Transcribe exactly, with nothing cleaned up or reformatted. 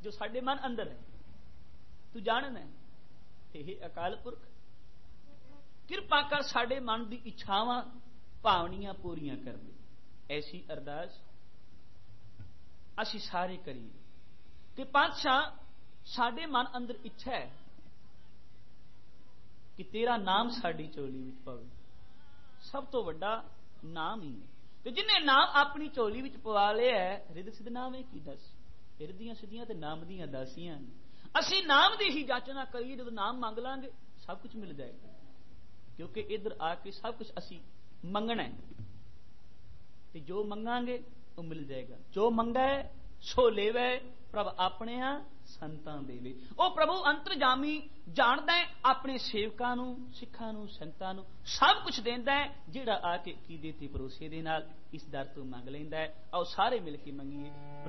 जो साडे मन अंदर है तू जानना है। हे अकाल पुरख किरपा कर साडे मन दी इच्छावां भावनियां पूरियां कर दे। ऐसी अरदास असी सारे करिए कि पातशाह साडे मन अंदर इच्छा है कि तेरा नाम साडी झोली विच पवे। सब तो वड्डा नाम ही है ते जिन्हें नाम अपनी झोली विच पवा लिया है रिद सिद्ध नाम है की दस हिरदियां सिद्धियां ते नाम दियां दासियां। असी नाम दी ही जाचना करिए जदों नाम मंग लांगे सब कुछ मिल जाएगा क्योंकि इधर आके सब कुछ असी मंगना है ते जो मंगांगे वो मिल जाएगा। जो मंगा है सो लेवे प्रभ अपने संतां देवे। वो प्रभु अंतरजामी जानदा है अपने सेवकां नूं सिखां नूं संतां नूं सब कुछ देंदा है जिहड़ा आके कीदे ते भरोसे दे नाल इस दर तो मंग लैंदा है। आओ सारे मिल के मंगीए